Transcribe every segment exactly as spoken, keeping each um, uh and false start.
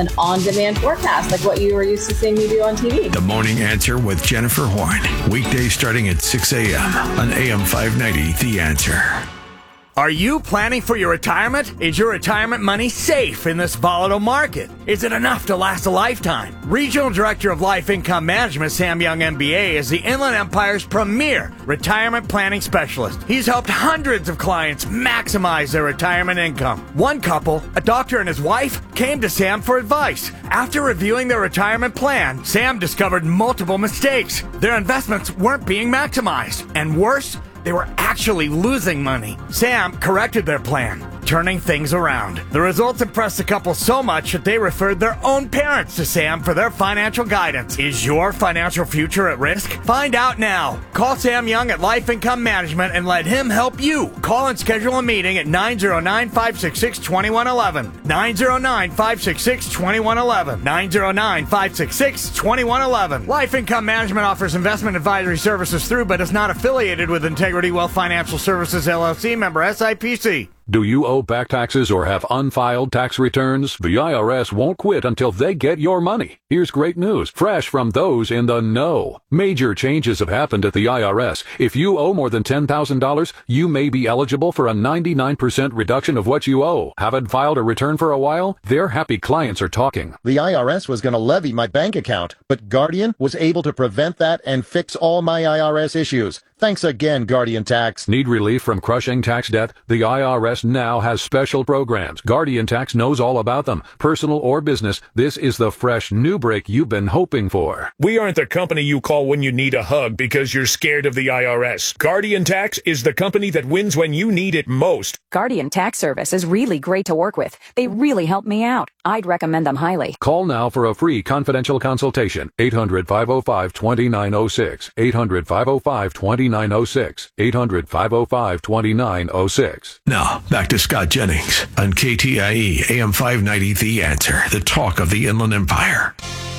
an on-demand forecast like what you were used to seeing me do on T V. The Morning Answer with Jennifer Horn. Weekdays starting at six a.m. on A M five ninety, The Answer. Are you planning for your retirement? Is your retirement money safe in this volatile market? Is it enough to last a lifetime? Regional Director of Life Income Management, Sam Young, M B A, is the Inland Empire's premier retirement planning specialist. He's helped hundreds of clients maximize their retirement income. One couple, a doctor and his wife, came to Sam for advice. After reviewing their retirement plan, Sam discovered multiple mistakes. Their investments weren't being maximized. And worse, they were actually losing money. Sam corrected their plan, turning things around. The results impressed the couple so much that they referred their own parents to Sam for their financial guidance. Is your financial future at risk? Find out now. Call Sam Young at Life Income Management and let him help you. Call and schedule a meeting at nine oh nine, five six six, two one one one. nine oh nine, five six six, two one one one. nine oh nine, five six six, two one one one. Life Income Management offers investment advisory services through but is not affiliated with Integrity Wealth Financial Services, L L C, member S I P C. Do you owe back taxes or have unfiled tax returns? The I R S won't quit until they get your money. Here's great news, fresh from those in the know. Major changes have happened at the I R S. If you owe more than ten thousand dollars, you may be eligible for a ninety-nine percent reduction of what you owe. Haven't filed a return for a while? Their happy clients are talking. The I R S was going to levy my bank account, but Guardian was able to prevent that and fix all my I R S issues. Thanks again, Guardian Tax. Need relief from crushing tax debt? The I R S now has special programs. Guardian Tax knows all about them. Personal or business, this is the fresh new break you've been hoping for. We aren't the company you call when you need a hug because you're scared of the I R S. Guardian Tax is the company that wins when you need it most. Guardian Tax Service is really great to work with. They really help me out. I'd recommend them highly. Call now for a free confidential consultation. eight hundred, five oh five, two nine oh six. eight hundred, five oh five, two nine oh six. eight hundred, five oh five, two nine oh six. Now, back to Scott Jennings on K T I E, A M five ninety, The Answer, the talk of the Inland Empire.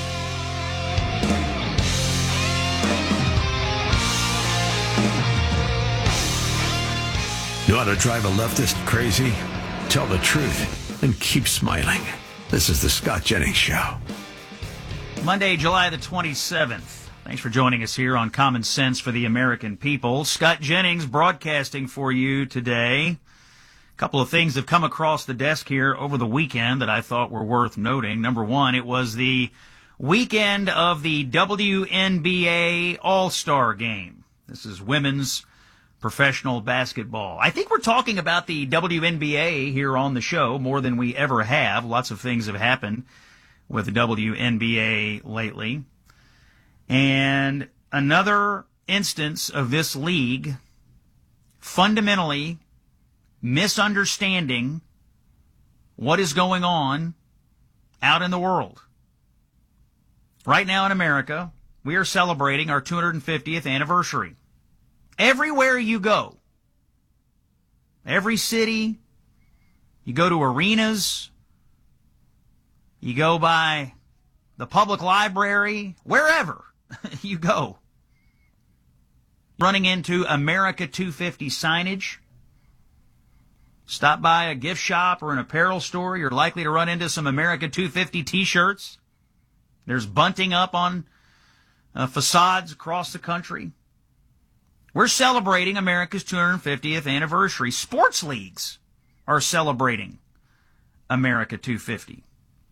You want to drive a leftist crazy? Tell the truth and keep smiling. This is the Scott Jennings Show. Monday, July the twenty-seventh. Thanks for joining us here on Common Sense for the American People. Scott Jennings broadcasting for you today. A couple of things have come across the desk here over the weekend that I thought were worth noting. Number one, it was the weekend of the W N B A All-Star Game. This is women's professional basketball. I think we're talking about the W N B A here on the show more than we ever have. Lots of things have happened with the W N B A lately. And another instance of this league fundamentally misunderstanding what is going on out in the world. Right now in America, we are celebrating our two hundred fiftieth anniversary. Everywhere you go, every city, you go to arenas, you go by the public library, wherever you go, running into America two fifty signage. Stop by a gift shop or an apparel store, you're likely to run into some America two fifty t-shirts. There's bunting up on uh, facades across the country. We're celebrating America's two hundred fiftieth anniversary. Sports leagues are celebrating America two fifty.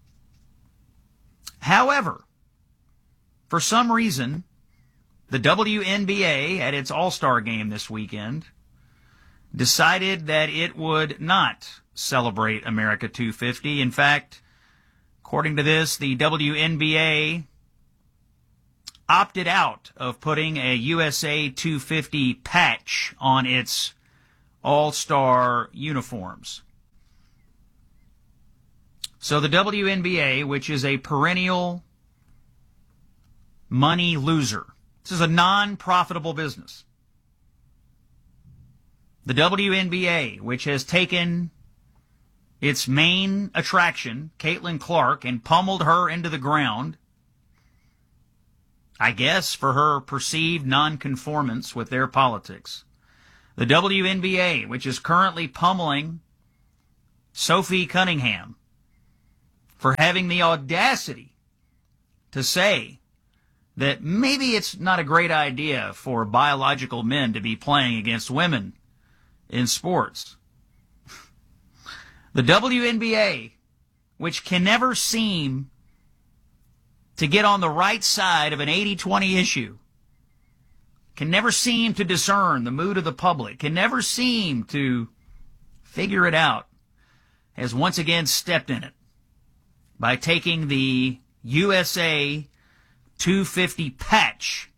However, for some reason, the W N B A at its All-Star game this weekend decided that it would not celebrate America two fifty. In fact, according to this, the W N B A opted out of putting a U S A two fifty patch on its All-Star uniforms. So the W N B A, which is a perennial money loser, this is a non-profitable business. The W N B A, which has taken its main attraction, Caitlin Clark, and pummeled her into the ground, I guess for her perceived nonconformance with their politics. The W N B A, which is currently pummeling Sophie Cunningham for having the audacity to say that maybe it's not a great idea for biological men to be playing against women in sports. The W N B A, which can never seem to get on the right side of an eighty twenty issue, can never seem to discern the mood of the public, can never seem to figure it out, has once again stepped in it by taking the U S A two fifty patch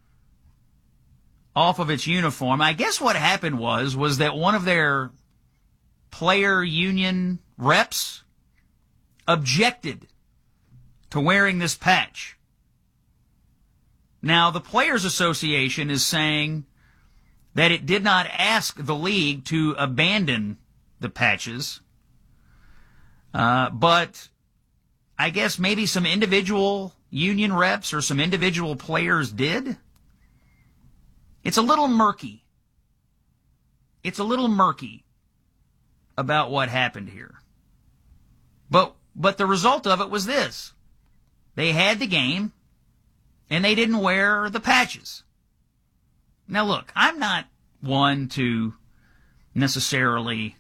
off of its uniform. I guess what happened was, was that one of their player union reps objected to wearing this patch. Now, the Players Association is saying that it did not ask the league to abandon the patches, uh, but I guess maybe some individual union reps or some individual players did. It's a little murky. It's a little murky about what happened here. But but the result of it was this. They had the game, and they didn't wear the patches. Now look, I'm not one to necessarily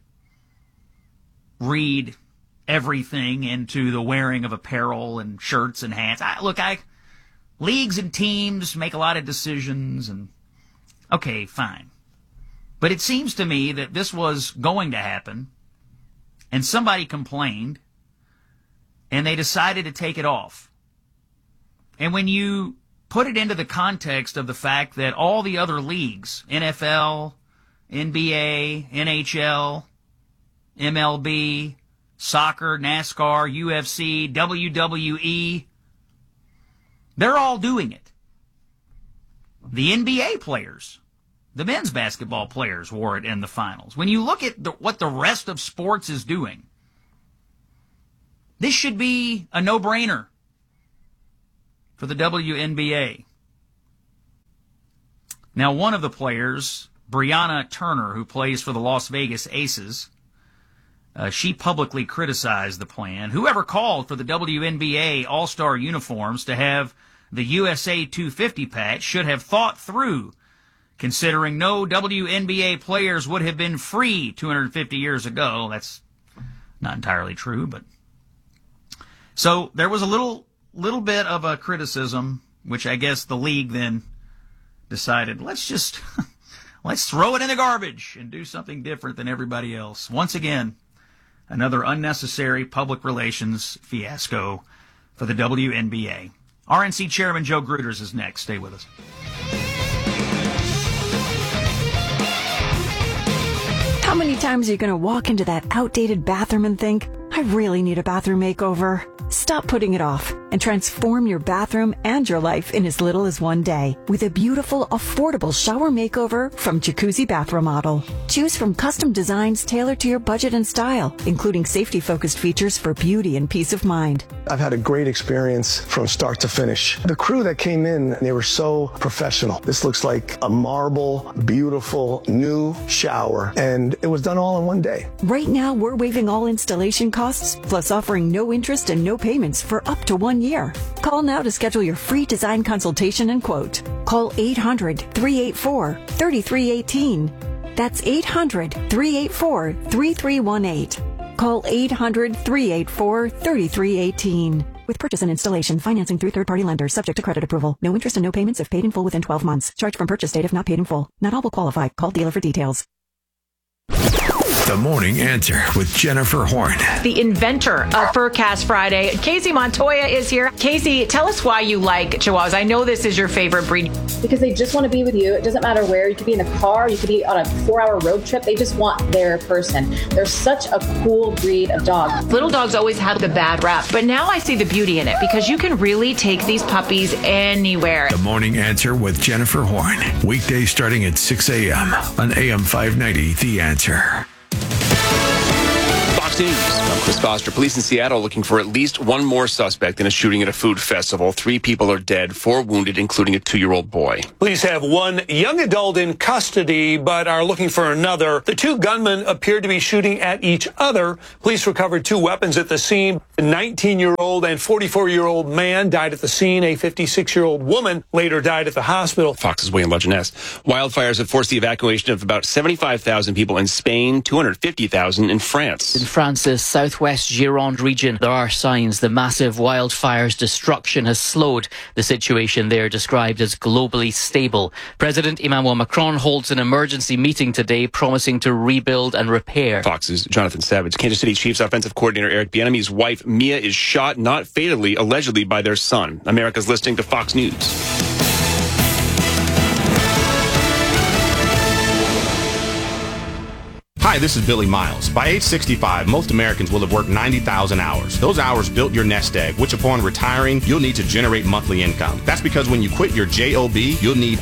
read everything into the wearing of apparel and shirts and hats. I, look, I leagues and teams make a lot of decisions, and okay, fine. But it seems to me that this was going to happen, and somebody complained, and they decided to take it off. And when you put it into the context of the fact that all the other leagues, N F L, N B A, N H L, M L B, soccer, NASCAR, U F C, W W E, they're all doing it. The N B A players, the men's basketball players wore it in the finals. When you look at the, what the rest of sports is doing, this should be a no-brainer for the W N B A. Now, one of the players, Brianna Turner, who plays for the Las Vegas Aces, uh, she publicly criticized the plan. Whoever called for the W N B A All-Star uniforms to have the U S A two fifty patch should have thought through, considering no W N B A players would have been free two hundred fifty years ago. That's not entirely true, but... So there was a little little bit of a criticism, which I guess the league then decided, let's just, let's throw it in the garbage and do something different than everybody else. Once again, another unnecessary public relations fiasco for the W N B A. R N C Chairman Joe Gruters is next. Stay with us. How many times are you going to walk into that outdated bathroom and think, I really need a bathroom makeover? Stop putting it off and transform your bathroom and your life in as little as one day with a beautiful, affordable shower makeover from Jacuzzi Bath Remodel. Choose from custom designs tailored to your budget and style, including safety-focused features for beauty and peace of mind. I've had a great experience from start to finish. The crew that came in, they were so professional. This looks like a marble, beautiful, new shower, and it was done all in one day. Right now, we're waiving all installation costs, plus offering no interest and no payments for up to one year. Call now to schedule your free design consultation and quote. Call eight hundred, three eight four, three three one eight. That's eight hundred, three eight four, three three one eight. Call eight hundred, three eight four, three three one eight. With purchase and installation, financing through third-party lenders, subject to credit approval. No interest and no payments if paid in full within twelve months. Charge from purchase date if not paid in full. Not all will qualify. Call dealer for details. The Morning Answer with Jennifer Horn. The inventor of Furcast Friday. Casey Montoya is here. Casey, tell us why you like Chihuahuas. I know this is your favorite breed. Because they just want to be with you. It doesn't matter where. You could be in a car. You could be on a four-hour road trip. They just want their person. They're such a cool breed of dog. Little dogs always have the bad rap, but now I see the beauty in it because you can really take these puppies anywhere. The Morning Answer with Jennifer Horn. Weekdays starting at six a.m. on A M five ninety, The Answer. Fox News. I'm Chris Foster. Police in Seattle looking for at least one more suspect in a shooting at a food festival. Three people are dead, four wounded, including a two-year-old boy. Police have one young adult in custody, but are looking for another. The two gunmen appeared to be shooting at each other. Police recovered two weapons at the scene. A nineteen-year-old and forty-four-year-old man died at the scene. A fifty-six-year-old woman later died at the hospital. Fox's William Lajeunesse. Wildfires have forced the evacuation of about seventy-five thousand people in Spain, two hundred fifty thousand in France. In France's southwest Gironde region, there are signs the massive wildfire's destruction has slowed. The situation there described as globally stable. President Emmanuel Macron holds an emergency meeting today promising to rebuild and repair. Fox's Jonathan Savage. Kansas City Chiefs offensive coordinator Eric Bieniemy's wife Mia is shot, not fatally, allegedly by their son. America's listening to Fox News. Hi, this is Billy Miles. By age sixty-five, most Americans will have worked ninety thousand hours. Those hours built your nest egg, which upon retiring, you'll need to generate monthly income. That's because when you quit your job, you'll need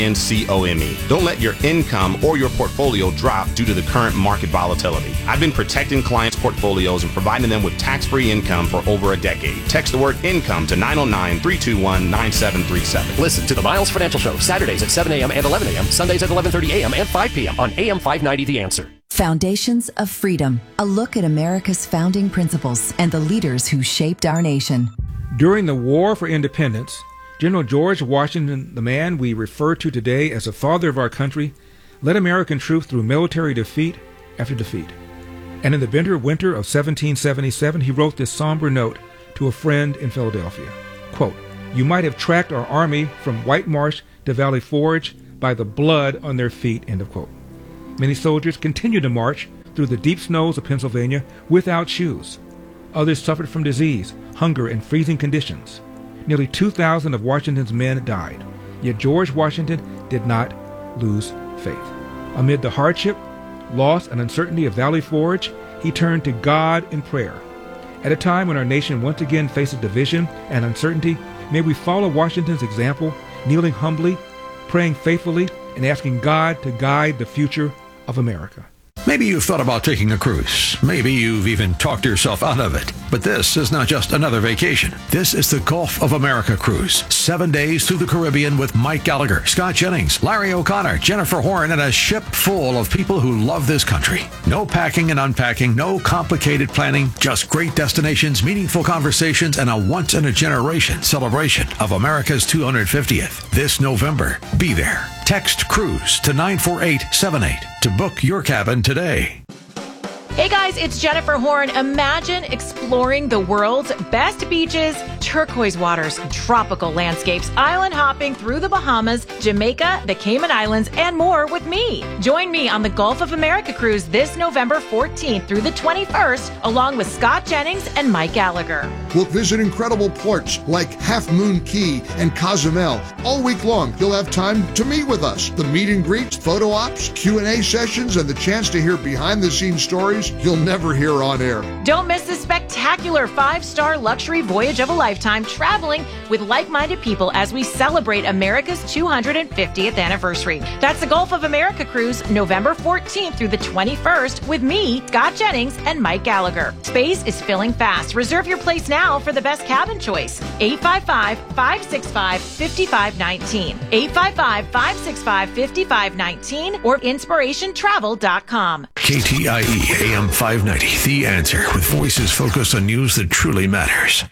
income. Don't let your income or your portfolio drop due to the current market volatility. I've been protecting clients' portfolios and providing them with tax-free income for over a decade. Text the word income to nine oh nine, three two one, nine seven three seven. Listen to the Miles Financial Show, Saturdays at seven a.m. and eleven a.m., Sundays at eleven thirty a.m. and five p.m. on A M five ninety The Answer. Foundations of Freedom, a look at America's founding principles and the leaders who shaped our nation. During the War for Independence, General George Washington, the man we refer to today as the father of our country, led American troops through military defeat after defeat. And in the bitter winter of seventeen seventy-seven, he wrote this somber note to a friend in Philadelphia. Quote, "You might have tracked our army from White Marsh to Valley Forge by the blood on their feet," end of quote. Many soldiers continued to march through the deep snows of Pennsylvania without shoes. Others suffered from disease, hunger, and freezing conditions. Nearly two thousand of Washington's men died. Yet George Washington did not lose faith. Amid the hardship, loss, and uncertainty of Valley Forge, he turned to God in prayer. At a time when our nation once again faces division and uncertainty, may we follow Washington's example, kneeling humbly, praying faithfully, and asking God to guide the future of America. Maybe you've thought about taking a cruise. Maybe you've even talked yourself out of it. But this is not just another vacation. This is the Gulf of America cruise. Seven days through the Caribbean with Mike Gallagher, Scott Jennings, Larry O'Connor, Jennifer Horn, and a ship full of people who love this country. No packing and unpacking, no complicated planning, just great destinations, meaningful conversations, and a once-in-a-generation celebration of America's two hundred fiftieth. This November, be there. Text CRUISE to nine four eight seven eight to book your cabin today. Hey guys, it's Jennifer Horn. Imagine exploring the world's best beaches, turquoise waters, tropical landscapes, island hopping through the Bahamas, Jamaica, the Cayman Islands, and more with me. Join me on the Gulf of America cruise this November fourteenth through the twenty-first, along with Scott Jennings and Mike Gallagher. We'll visit incredible ports like Half Moon Key and Cozumel. All week long, you'll have time to meet with us. The meet and greets, photo ops, Q and A sessions, and the chance to hear behind-the-scenes stories you'll never hear on air. Don't miss this spectacular five-star luxury voyage of a lifetime, traveling with like-minded people as we celebrate America's two hundred fiftieth anniversary. That's the Gulf of America cruise, November fourteenth through the twenty-first, with me, Scott Jennings, and Mike Gallagher. Space is filling fast. Reserve your place now for the best cabin choice. eight five five, five six five, five five one nine. eight five five, five six five, five five one nine or inspiration travel dot com. K T I E A M five ninety, The Answer, with voices focused on news that truly matters.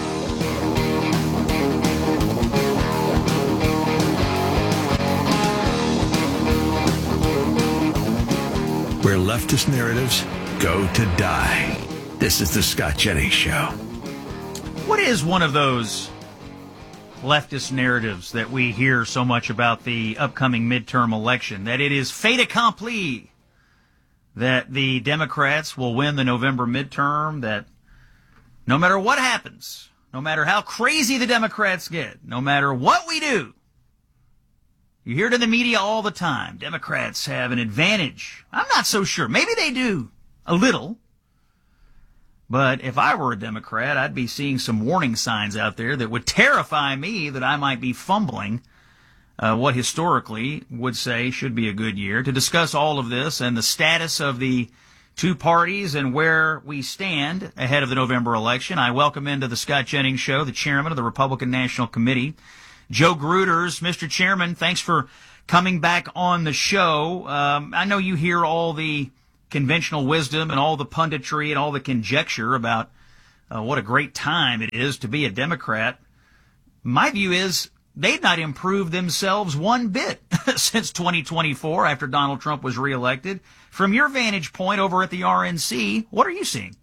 Where leftist narratives go to die. This is the Scott Jennings Show. What is one of those leftist narratives that we hear so much about the upcoming midterm election? That it is fait accompli, that the Democrats will win the November midterm, that no matter what happens, no matter how crazy the Democrats get, no matter what we do, you hear it in the media all the time, Democrats have an advantage. I'm not so sure. Maybe they do, a little. But if I were a Democrat, I'd be seeing some warning signs out there that would terrify me that I might be fumbling uh, what historically would say should be a good year. To discuss all of this and the status of the two parties and where we stand ahead of the November election. I welcome into the Scott Jennings Show the chairman of the Republican National Committee, Joe Gruters. Mister Chairman, thanks for coming back on the show. Um, I know you hear all the conventional wisdom and all the punditry and all the conjecture about uh, what a great time it is to be a Democrat. My view is they've not improved themselves one bit since twenty twenty-four after Donald Trump was reelected. From your vantage point over at the R N C, what are you seeing?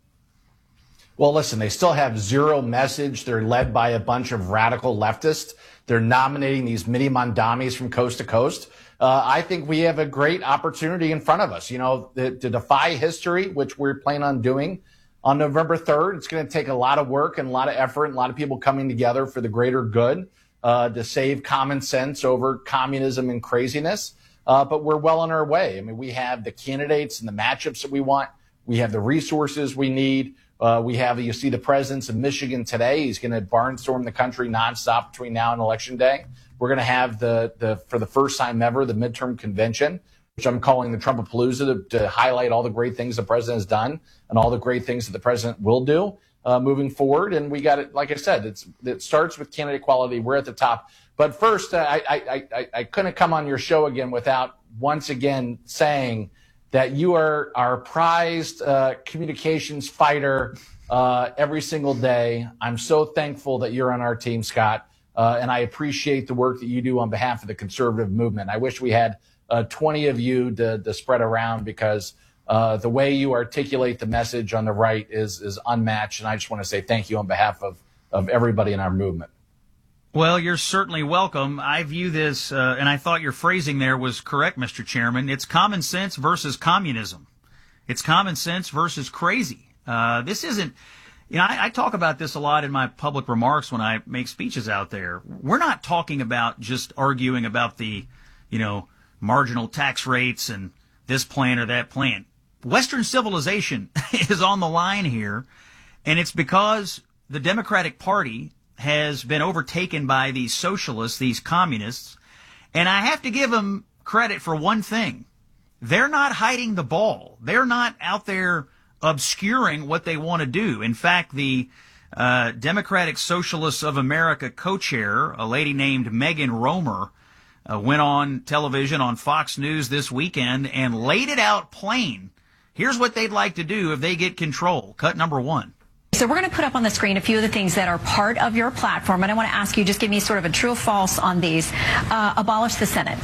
Well, listen, they still have zero message. They're led by a bunch of radical leftists. They're nominating these mini Mondamis from coast to coast. Uh, I think we have a great opportunity in front of us, you know, to, to defy history, which we're planning on doing on November third. It's going to take a lot of work and a lot of effort and a lot of people coming together for the greater good uh, to save common sense over communism and craziness. Uh, but we're well on our way. I mean, we have the candidates and the matchups that we want. We have the resources we need. Uh, we have, you see the presence of Michigan today. He's going to barnstorm the country nonstop between now and Election Day. We're going to have the, the, for the first time ever, the midterm convention, which I'm calling the Trumpapalooza, to, to highlight all the great things the president has done and all the great things that the president will do uh, moving forward. And we got it, like I said, it's, it starts with candidate quality. We're at the top. But first, uh, I, I, I, I couldn't come on your show again without once again saying that you are our prized uh, communications fighter uh, every single day. I'm so thankful that you're on our team, Scott, uh, and I appreciate the work that you do on behalf of the conservative movement. I wish we had uh, twenty of you to, to spread around, because uh, the way you articulate the message on the right is is unmatched, and I just want to say thank you on behalf of, of everybody in our movement. Well, you're certainly welcome. I view this, uh, and I thought your phrasing there was correct, Mister Chairman. It's common sense versus communism. It's common sense versus crazy. Uh, this isn't, you know, I, I talk about this a lot in my public remarks when I make speeches out there. We're not talking about just arguing about the, you know, marginal tax rates and this plan or that plan. Western civilization is on the line here, and it's because the Democratic Party has been overtaken by these socialists, these communists, and I have to give them credit for one thing. They're not hiding the ball. They're not out there obscuring what they want to do. In fact, the uh, Democratic Socialists of America co-chair, a lady named Megan Romer, uh, went on television on Fox News this weekend and laid it out plain. Here's what they'd like to do if they get control. Cut number one. So we're going to put up on the screen a few of the things that are part of your platform, and I want to ask you, just give me sort of a true or false on these. Uh, abolish the Senate.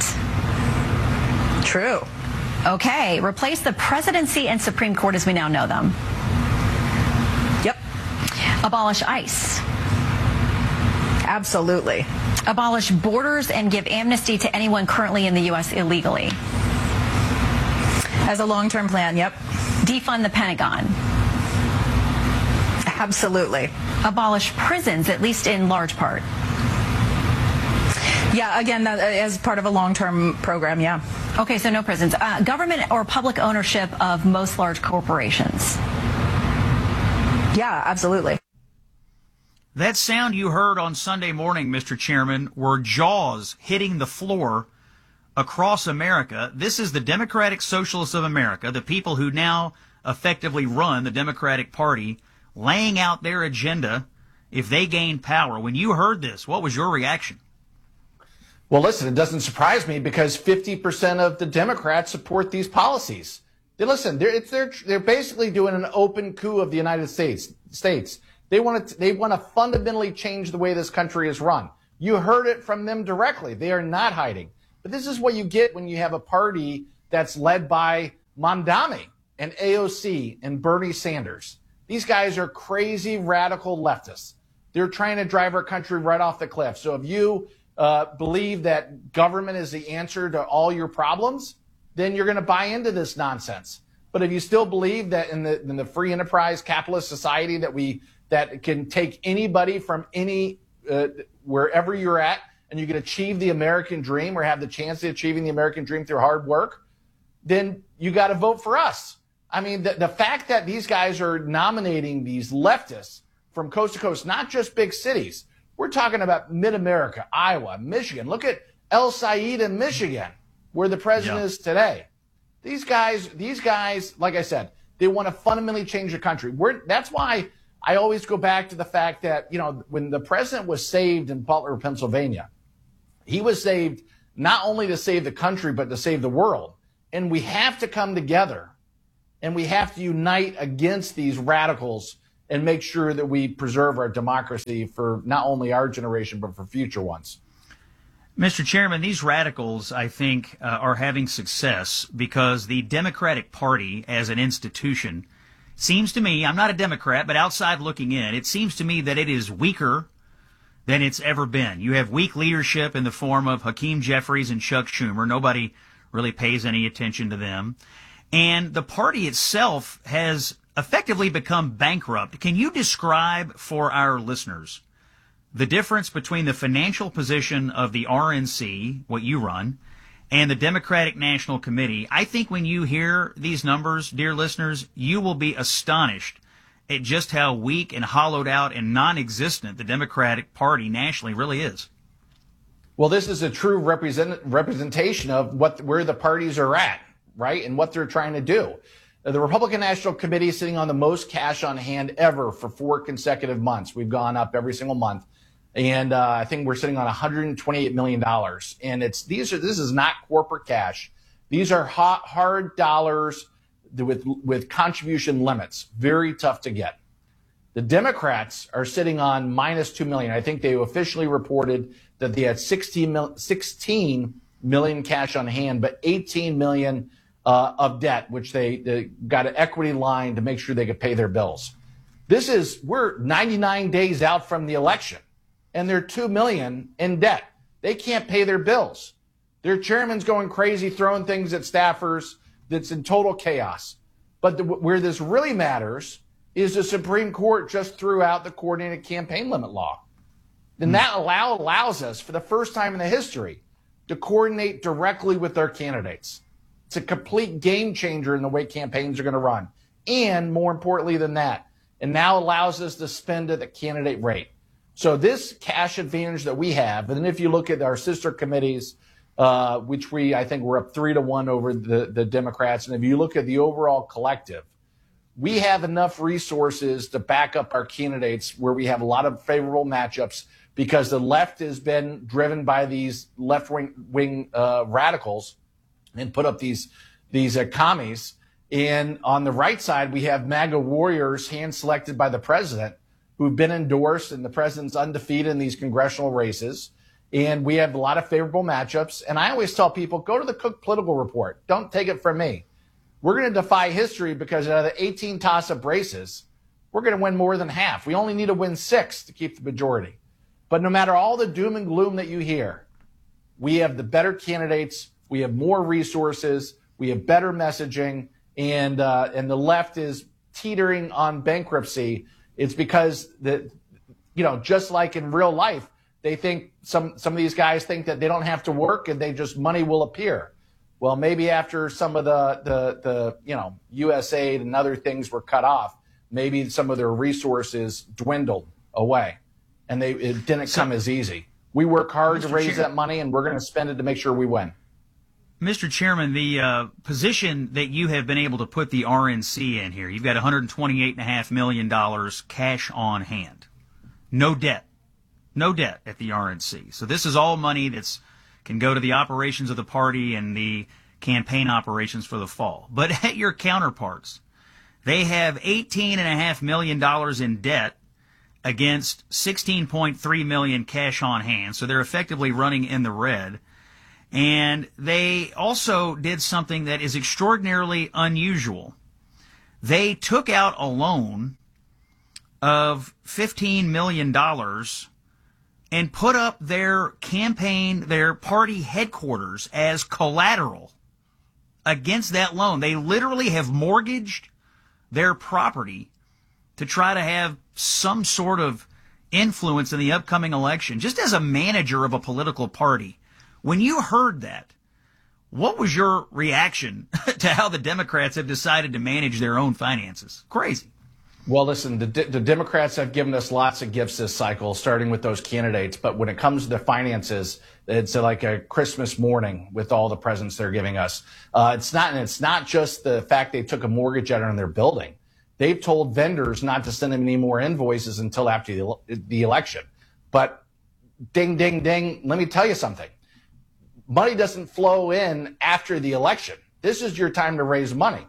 True. Okay. Replace the presidency and Supreme Court as we now know them. Yep. Abolish ICE. Absolutely. Abolish borders and give amnesty to anyone currently in the U S illegally. As a long-term plan, yep. Defund the Pentagon. Absolutely. Abolish prisons, at least in large part. Yeah, again, that, as part of a long-term program, yeah. Okay, so no prisons. Uh, government or public ownership of most large corporations. Yeah, absolutely. That sound you heard on Sunday morning, Mister Chairman, were jaws hitting the floor across America. This is the Democratic Socialists of America, the people who now effectively run the Democratic Party, laying out their agenda if they gain power. When you heard this, what was your reaction? Well, listen, it doesn't surprise me, because fifty percent of the Democrats support these policies. They, listen, they're, it's, they're, they're basically doing an open coup of the United States. States. They want to, they want to fundamentally change the way this country is run. You heard it from them directly. They are not hiding. But this is what you get when you have a party that's led by Mondami and A O C and Bernie Sanders. These guys are crazy, radical leftists. They're trying to drive our country right off the cliff. So if you uh, believe that government is the answer to all your problems, then you're going to buy into this nonsense. But if you still believe that in the in the free enterprise capitalist society that we that can take anybody from any uh, wherever you're at, and you can achieve the American dream or have the chance of achieving the American dream through hard work, then you got to vote for us. I mean, the, the fact that these guys are nominating these leftists from coast to coast, not just big cities. We're talking about mid-America, Iowa, Michigan. Look at El Said in Michigan, where the president yeah. is today. These guys, these guys, like I said, They want to fundamentally change the country. We're, that's why I always go back to the fact that, you know, when the president was saved in Butler, Pennsylvania, he was saved not only to save the country, but to save the world. And we have to come together and we have to unite against these radicals and make sure that we preserve our democracy for not only our generation, but for future ones. Mister Chairman, these radicals, I think, uh, are having success because the Democratic Party as an institution seems to me, I'm not a Democrat, but outside looking in, it seems to me that it is weaker than it's ever been. You have weak leadership in the form of Hakeem Jeffries and Chuck Schumer. Nobody really pays any attention to them. And the party itself has effectively become bankrupt. Can you describe for our listeners the difference between the financial position of the R N C, what you run, and the Democratic National Committee? I think when you hear these numbers, dear listeners, you will be astonished at just how weak and hollowed out and non-existent the Democratic Party nationally really is. Well, this is a true represent, representation of what where the parties are at, right, and what they're trying to do. The Republican National Committee is sitting on the most cash on hand ever for four consecutive months. We've gone up every single month. And uh, I think we're sitting on one hundred twenty-eight million dollars. And it's these are this is not corporate cash. These are hot, hard dollars with with contribution limits. Very tough to get. The Democrats are sitting on minus two million. I think they officially reported that they had sixteen million cash on hand, but eighteen million uh, of debt, which they, they got an equity line to make sure they could pay their bills. This is we're ninety-nine days out from the election. And they're two million in debt. They can't pay their bills. Their chairman's going crazy, throwing things at staffers. That's in total chaos. But the, where this really matters is the Supreme Court just threw out the coordinated campaign limit law. And that allow, allows us, for the first time in the history, to coordinate directly with our candidates. It's a complete game changer in the way campaigns are going to run. And more importantly than that, it now allows us to spend at the candidate rate. So this cash advantage that we have, and then if you look at our sister committees, uh, which we, I think we're up three to one over the, the Democrats. And if you look at the overall collective, we have enough resources to back up our candidates where we have a lot of favorable matchups because the left has been driven by these left-wing wing, uh, radicals and put up these, these uh, commies. And on the right side, we have MAGA warriors hand-selected by the president who've been endorsed, and the president's undefeated in these congressional races. And we have a lot of favorable matchups. And I always tell people, go to the Cook Political Report. Don't take it from me. We're going to defy history because out of the eighteen toss-up races, we're going to win more than half. We only need to win six to keep the majority. But no matter all the doom and gloom that you hear, we have the better candidates, we have more resources, we have better messaging, and uh, and the left is teetering on bankruptcy. It's because the, you know, just like in real life, they think some some of these guys think that they don't have to work and they just money will appear. Well, maybe after some of the the the you know U S A I D and other things were cut off, maybe some of their resources dwindled away, and they it didn't so, come as easy. We work hard Mister to raise Chair- that money, and we're going to spend it to make sure we win. Mister Chairman, the uh, position that you have been able to put the R N C in here, you've got one hundred twenty-eight point five million dollars cash on hand. No debt. No debt at the R N C. So this is all money that's can go to the operations of the party and the campaign operations for the fall. But at your counterparts, they have eighteen point five million dollars in debt against sixteen point three million dollars cash on hand. So they're effectively running in the red. And they also did something that is extraordinarily unusual. They took out a loan of fifteen million dollars and put up their campaign, their party headquarters as collateral against that loan. They literally have mortgaged their property to try to have some sort of influence in the upcoming election, just as a manager of a political party. When you heard that, what was your reaction to how the Democrats have decided to manage their own finances? Crazy. Well, listen, the, the Democrats have given us lots of gifts this cycle, starting with those candidates. But when it comes to the finances, it's like a Christmas morning with all the presents they're giving us. Uh, it's not, and it's not just the fact they took a mortgage out on their building. They've told vendors not to send them any more invoices until after the, the election. But ding, ding, ding. Let me tell you something. Money doesn't flow in after the election. This is your time to raise money.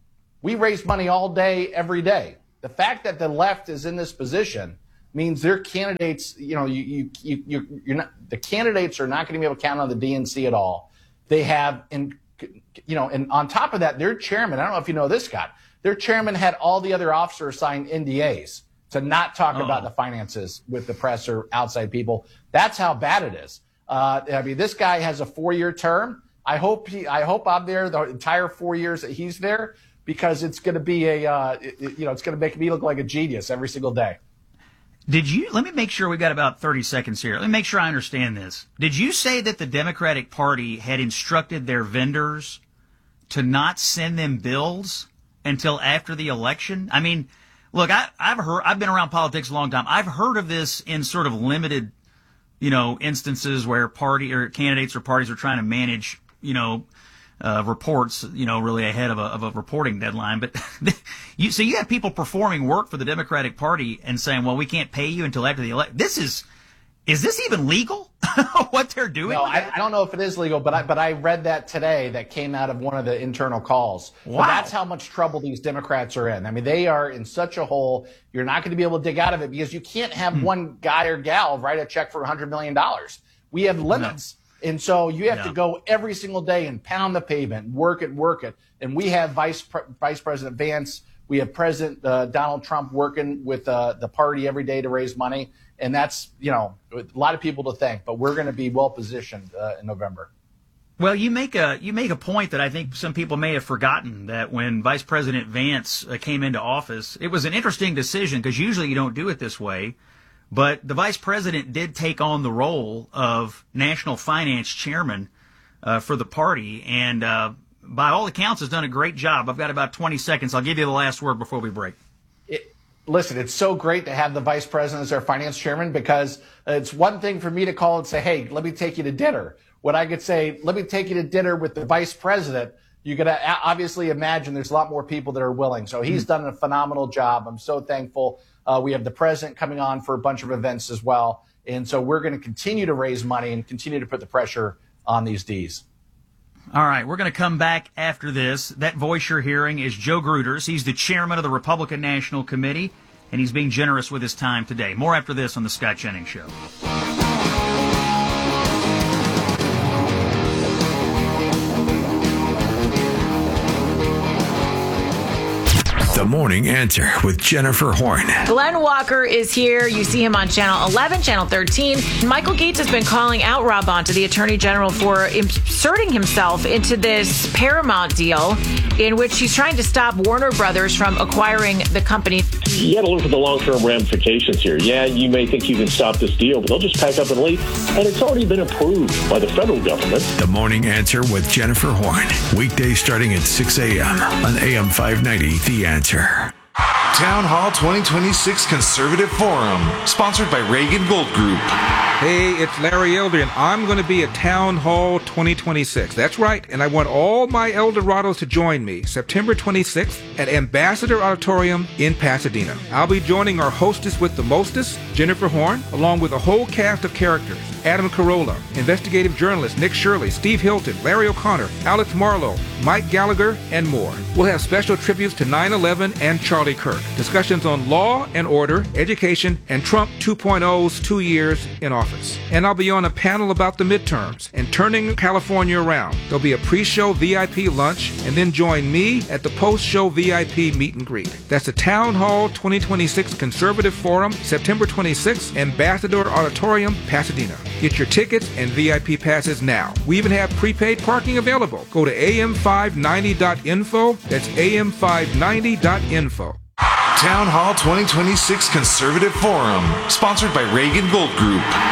We raise money all day, every day. The fact that the left is in this position means their candidates, you know, you, you, you, you, you're not, the candidates are not going to be able to count on the D N C at all. They have, in, you know, and on top of that, their chairman, I don't know if you know this, Scott, their chairman had all the other officers sign N D As to not talk oh. about the finances with the press or outside people. That's how bad it is. Uh, I mean, this guy has a four-year term. I hope he, I hope I'm there the entire four years that he's there, because it's going to be a, uh, it, you know, it's going to make me look like a genius every single day. Did you, let me make sure we got about thirty seconds here. Let me make sure I understand this. Did you say that the Democratic Party had instructed their vendors to not send them bills until after the election? I mean, look, I, I've heard, I've been around politics a long time. I've heard of this in sort of limited, you know, instances where party or candidates or parties are trying to manage, you know, Uh, reports, you know, really ahead of a, of a reporting deadline. But you, so you have people performing work for the Democratic Party and saying, well, we can't pay you until after the election. This is, is this even legal? What they're doing? No, I, I don't know if it is legal, but I, but I read that today that came out of one of the internal calls. Wow. So that's how much trouble these Democrats are in. I mean, they are in such a hole. You're not going to be able to dig out of it because you can't have hmm. one guy or gal write a check for one hundred million dollars. We have limits. No. And so you have yeah. to go every single day and pound the pavement, work it, work it. And we have Vice Pre- Vice President Vance, we have President uh, Donald Trump working with uh, the party every day to raise money. And that's, you know, a lot of people to thank, but we're going to be well positioned uh, in November. Well, you make a you make a point that I think some people may have forgotten, that when Vice President Vance uh, came into office, it was an interesting decision because usually you don't do it this way. But the vice president did take on the role of national finance chairman uh, for the party, and uh, by all accounts has done a great job. I've got about twenty seconds. I'll give you the last word before we break. It, listen, it's so great to have the vice president as our finance chairman, because it's one thing for me to call and say, hey, let me take you to dinner. When I could say, let me take you to dinner with the vice president, you could obviously imagine there's a lot more people that are willing. So he's done a phenomenal job. I'm so thankful. Uh, we have the president coming on for a bunch of events as well. And so we're going to continue to raise money and continue to put the pressure on these Ds. All right, we're going to come back after this. That voice you're hearing is Joe Gruters. He's the chairman of the Republican National Committee, and he's being generous with his time today. More after this on The Scott Jennings Show. The Morning Answer with Jennifer Horn. Glenn Walker is here. You see him on Channel eleven, Channel thirteen. Michael Gates has been calling out Rob Bonta, the Attorney General, for inserting himself into this Paramount deal in which he's trying to stop Warner Brothers from acquiring the company. You got to look for the long-term ramifications here. Yeah, you may think you can stop this deal, but they'll just pack up and leave. And it's already been approved by the federal government. The Morning Answer with Jennifer Horn. Weekdays starting at six a.m. on A M five ninety, The Answer. Town Hall twenty twenty-six Conservative Forum, sponsored by Reagan Gold Group. Hey, it's Larry Elder, and I'm going to be at Town Hall twenty twenty-six. That's right, and I want all my Eldorados to join me September twenty-sixth at Ambassador Auditorium in Pasadena. I'll be joining our hostess with the mostest, Jennifer Horn, along with a whole cast of characters. Adam Carolla, investigative journalist Nick Shirley, Steve Hilton, Larry O'Connor, Alex Marlowe, Mike Gallagher, and more. We'll have special tributes to nine eleven and Charlie Kirk, discussions on law and order, education, and Trump two point oh's two years in office. And I'll be on a panel about the midterms and turning California around. There'll be a pre-show V I P lunch, and then join me at the post-show V I P meet and greet. That's the Town Hall twenty twenty-six Conservative Forum, September twenty-sixth, Ambassador Auditorium, Pasadena. Get your tickets and V I P passes now. We even have prepaid parking available. Go to A M five ninety dot info. That's A M five ninety dot info. Town Hall twenty twenty-six Conservative Forum, sponsored by Reagan Gold Group. Jennifer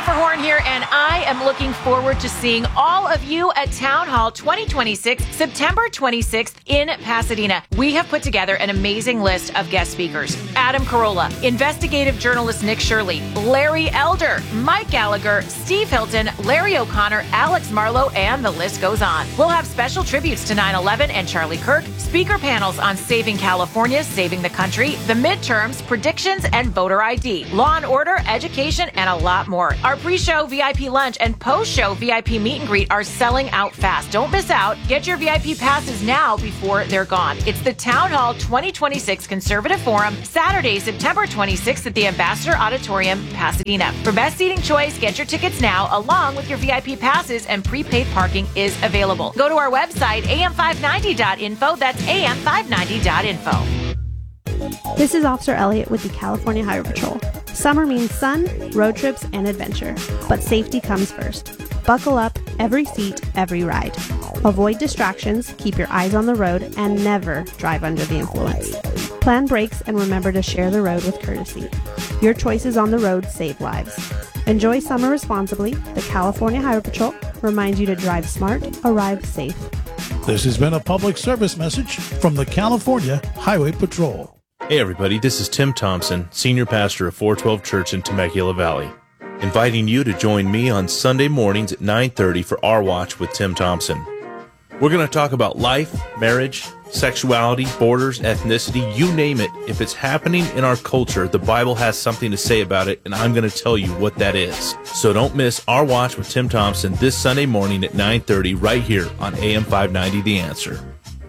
Jennifer Horn here, and I am looking forward to seeing all of you at Town Hall twenty twenty-six, September twenty-sixth in Pasadena. We have put together an amazing list of guest speakers. Adam Carolla, investigative journalist Nick Shirley, Larry Elder, Mike Gallagher, Steve Hilton, Larry O'Connor, Alex Marlowe, and the list goes on. We'll have special tributes to nine eleven and Charlie Kirk, speaker panels on saving California, saving the country, the midterms, predictions, and voter I D, law and order, education, and a lot more. Our pre-show V I P lunch and post-show V I P meet and greet are selling out fast. Don't miss out. Get your V I P passes now before they're gone. It's the Town Hall twenty twenty-six Conservative Forum, Saturday, September twenty-sixth at the Ambassador Auditorium, Pasadena. For best seating choice, get your tickets now, along with your V I P passes, and prepaid parking is available. Go to our website, A M five ninety dot info. That's A M five ninety dot info. This is Officer Elliott with the California Highway Patrol. Summer means sun, road trips, and adventure. But safety comes first. Buckle up, every seat, every ride. Avoid distractions, keep your eyes on the road, and never drive under the influence. Plan brakes and remember to share the road with courtesy. Your choices on the road save lives. Enjoy summer responsibly. The California Highway Patrol reminds you to drive smart, arrive safe. This has been a public service message from the California Highway Patrol. Hey everybody, this is Tim Thompson, Senior Pastor of four twelve Church in Temecula Valley, inviting you to join me on Sunday mornings at nine thirty for Our Watch with Tim Thompson. We're going to talk about life, marriage, sexuality, borders, ethnicity, you name it. If it's happening in our culture, the Bible has something to say about it, and I'm going to tell you what that is. So don't miss Our Watch with Tim Thompson this Sunday morning at nine thirty right here on A M five ninety The Answer.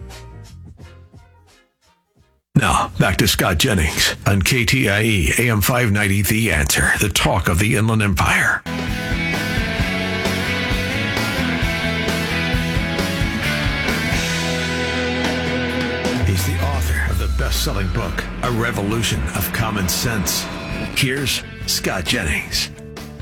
Now, back to Scott Jennings on K T I E A M five ninety The Answer, the talk of the Inland Empire. He's the author of the best-selling book, A Revolution of Common Sense. Here's Scott Jennings.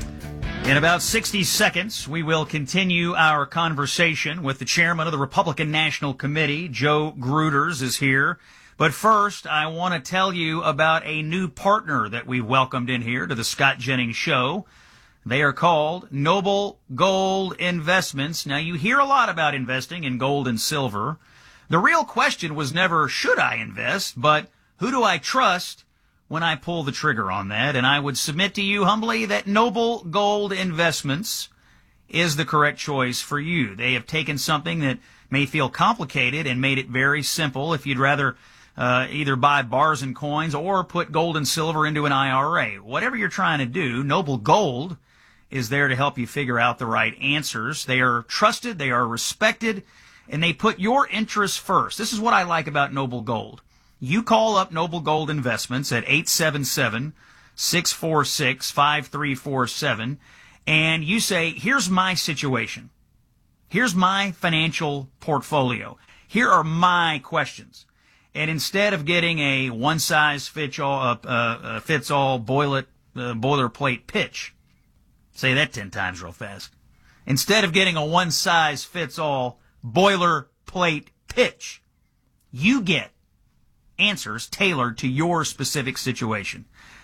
In about sixty seconds, we will continue our conversation with the chairman of the Republican National Committee. Joe Gruters is here. But first, I want to tell you about a new partner that we welcomed in here to the Scott Jennings Show. They are called Noble Gold Investments. Now, you hear a lot about investing in gold and silver. The real question was never, should I invest, but who do I trust when I pull the trigger on that? And I would submit to you humbly that Noble Gold Investments is the correct choice for you. They have taken something that may feel complicated and made it very simple. If you'd rather Uh, either buy bars and coins or put gold and silver into an I R A. Whatever you're trying to do, Noble Gold is there to help you figure out the right answers. They are trusted, they are respected, and they put your interests first. This is what I like about Noble Gold. You call up Noble Gold Investments at eight seven seven, six four six, five three four seven, and you say, here's my situation. Here's my financial portfolio. Here are my questions. And instead of getting a one-size-fits-all, uh, uh, fits-all boiler, uh, boilerplate pitch, say that ten times real fast. Instead of getting a one-size-fits-all boilerplate pitch, you get answers tailored to your specific situation.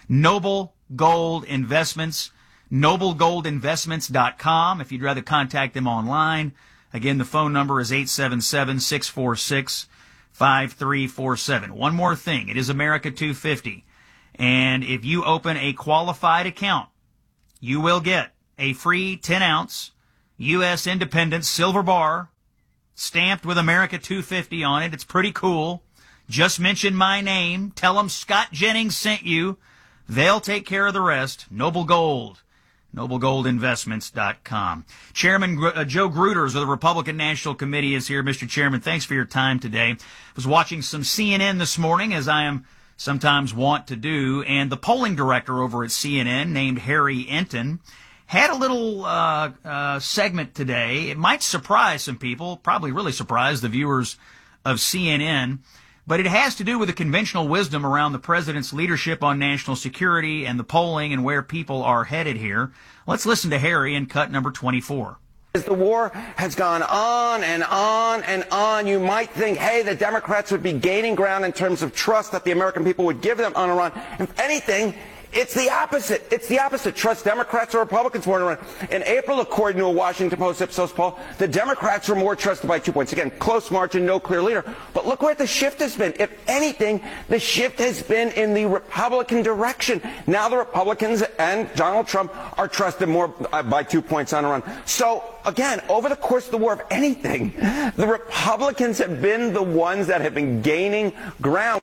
Noble Gold Investments, noble gold investments dot com. If you'd rather contact them online, again, the phone number is eight seven seven, six four six, five three four seven. One more thing. It is America two fifty. And if you open a qualified account, you will get a free ten ounce U S Independence silver bar stamped with America two fifty on it. It's pretty cool. Just mention my name. Tell them Scott Jennings sent you. They'll take care of the rest. Noble Gold. noble gold investments dot com. Chairman uh, Joe Gruters of the Republican National Committee is here. Mister Chairman, thanks for your time today. I was watching some C N N this morning, as I am sometimes wont to do, and the polling director over at C N N, named Harry Enton, had a little uh, uh, segment today. It might surprise some people, probably really surprise the viewers of C N N, but it has to do with the conventional wisdom around the president's leadership on national security and the polling and where people are headed here. Let's listen to Harry in cut number twenty-four. As the war has gone on and on and on, you might think, hey, the Democrats would be gaining ground in terms of trust that the American people would give them on Iran. If anything, It's the opposite. It's the opposite. Trust Democrats or Republicans more to run. In April, according to a Washington Post Ipsos poll, the Democrats were more trusted by two points. Again, close margin, no clear leader. But look where the shift has been. If anything, the shift has been in the Republican direction. Now the Republicans and Donald Trump are trusted more uh, by two points on a run. So, again, over the course of the war, if anything, the Republicans have been the ones that have been gaining ground.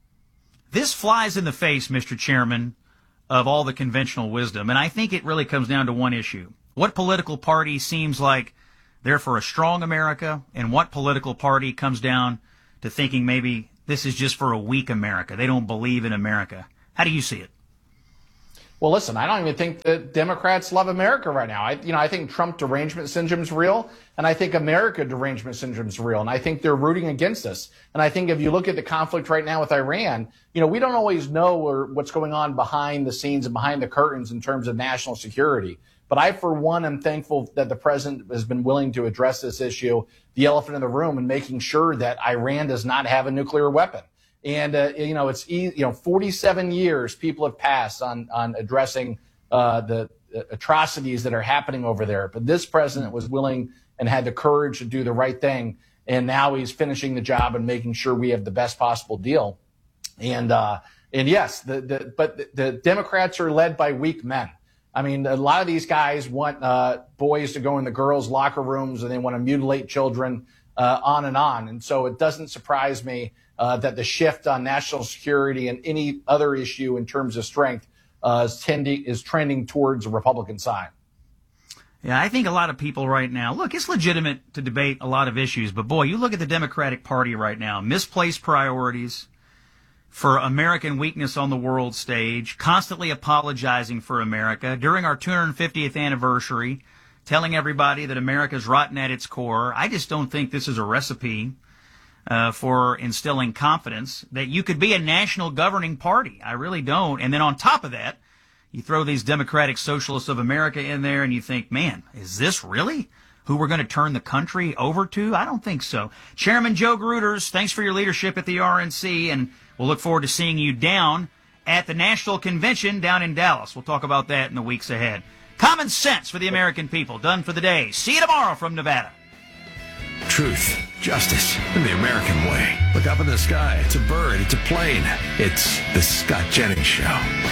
This flies in the face, Mister Chairman, of all the conventional wisdom. And I think it really comes down to one issue. What political party seems like they're for a strong America, and what political party comes down to thinking maybe this is just for a weak America? They don't believe in America. How do you see it? Well, listen, I don't even think that Democrats love America right now. I, you know, I think Trump derangement syndrome is real, and I think America derangement syndrome is real, and I think they're rooting against us. And I think if you look at the conflict right now with Iran, you know, we don't always know or what's going on behind the scenes and behind the curtains in terms of national security. But I, for one, am thankful that the president has been willing to address this issue, the elephant in the room, and making sure that Iran does not have a nuclear weapon. And, uh, you know, it's, you know, forty-seven years people have passed on, on addressing uh, the atrocities that are happening over there. But this president was willing and had the courage to do the right thing. And now he's finishing the job and making sure we have the best possible deal. And, uh, and yes, the, the, but the, the Democrats are led by weak men. I mean, a lot of these guys want uh, boys to go in the girls' locker rooms, and they want to mutilate children, uh, on and on. And so it doesn't surprise me Uh, that the shift on national security and any other issue in terms of strength uh, is, tending, is trending towards the Republican side. Yeah, I think a lot of people right now, look, it's legitimate to debate a lot of issues, but boy, you look at the Democratic Party right now, misplaced priorities for American weakness on the world stage, constantly apologizing for America during our two hundred fiftieth anniversary, telling everybody that America's rotten at its core. I just don't think this is a recipe Uh, for instilling confidence that you could be a national governing party. I really don't. And then on top of that, you throw these Democratic Socialists of America in there and you think, man, is this really who we're going to turn the country over to? I don't think so. Chairman Joe Gruters, thanks for your leadership at the R N C, and we'll look forward to seeing you down at the National Convention down in Dallas. We'll talk about that in the weeks ahead. Common sense for the American people. Done for the day. See you tomorrow from Nevada. Truth, justice, and the American way. Look up in the sky. It's a bird. It's a plane. It's the Scott Jennings Show.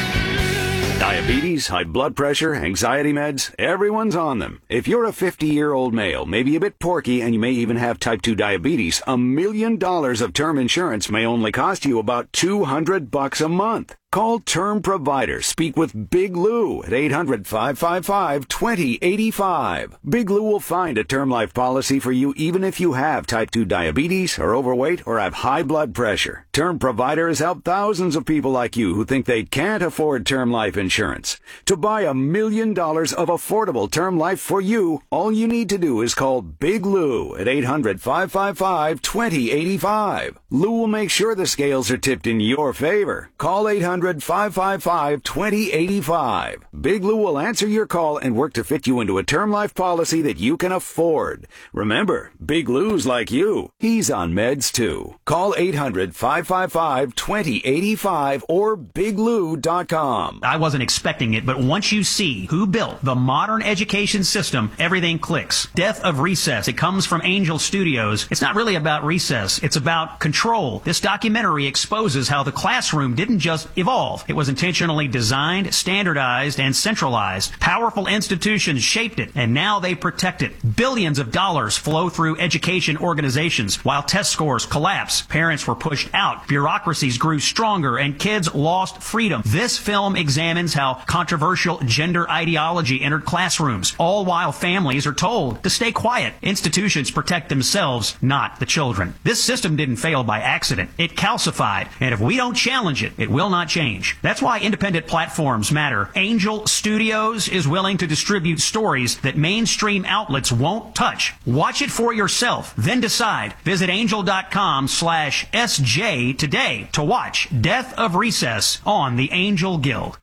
Diabetes, high blood pressure, anxiety meds, everyone's on them. If you're a fifty-year-old male, maybe a bit porky, and you may even have type two diabetes, a million dollars of term insurance may only cost you about two hundred bucks a month. Call Term Provider. Speak with Big Lou at eight hundred, five five five, two zero eight five. Big Lou will find a term life policy for you even if you have type two diabetes, are overweight, or have high blood pressure. Term Provider has helped thousands of people like you who think they can't afford term life insurance. To buy a million dollars of affordable term life for you, all you need to do is call Big Lou at eight hundred, five five five, two zero eight five. Lou will make sure the scales are tipped in your favor. Call eight hundred, five five five, two zero eight five. Big Lou will answer your call and work to fit you into a term life policy that you can afford. Remember, Big Lou's like you. He's on meds too. Call eight hundred, five five five, two zero eight five or big lou dot com. I wasn't expecting it, but once you see who built the modern education system, everything clicks. Death of Recess. It comes from Angel Studios. It's not really about recess. It's about control. This documentary exposes how the classroom didn't just evolve. It was intentionally designed, standardized, and centralized. Powerful institutions shaped it, and now they protect it. Billions of dollars flow through education organizations. While test scores collapse, parents were pushed out, bureaucracies grew stronger, and kids lost freedom. This film examines how controversial gender ideology entered classrooms, all while families are told to stay quiet. Institutions protect themselves, not the children. This system didn't fail by accident. It calcified, and if we don't challenge it, it will not change. That's why independent platforms matter. Angel Studios is willing to distribute stories that mainstream outlets won't touch. Watch it for yourself, then decide. Visit angel.com slash SJ today to watch Death of Recess on the Angel Guild.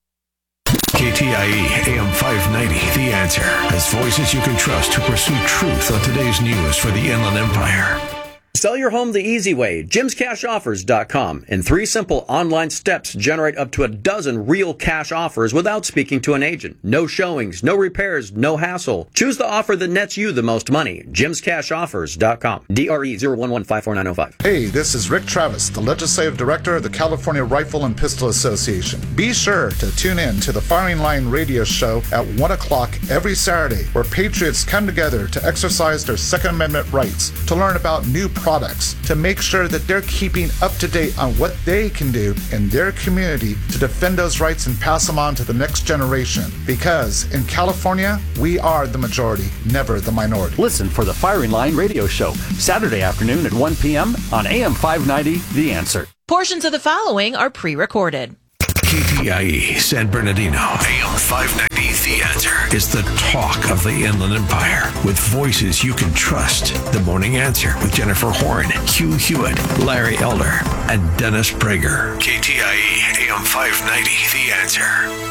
K T I E A M five ninety, The Answer, has voices you can trust to pursue truth on today's news for the Inland Empire. Sell your home the easy way. Jims Cash Offers dot com. In three simple online steps, generate up to a dozen real cash offers without speaking to an agent. No showings, no repairs, no hassle. Choose the offer that nets you the most money. Jims Cash Offers dot com. D R E zero one one five four nine zero five. Hey, this is Rick Travis, the Legislative Director of the California Rifle and Pistol Association. Be sure to tune in to the Firing Line radio show at one o'clock every Saturday, where patriots come together to exercise their Second Amendment rights, to learn about new products, to make sure that they're keeping up to date on what they can do in their community to defend those rights and pass them on to the next generation. Because in California, we are the majority, never the minority. Listen for the Firing Line radio show, Saturday afternoon at one p.m. on A M five ninety, The Answer. Portions of the following are pre-recorded. K T I E San Bernardino, A M five ninety, The Answer, is the talk of the Inland Empire, with voices you can trust. The Morning Answer with Jennifer Horn, Hugh Hewitt, Larry Elder, and Dennis Prager. K T I E A M five ninety, The Answer.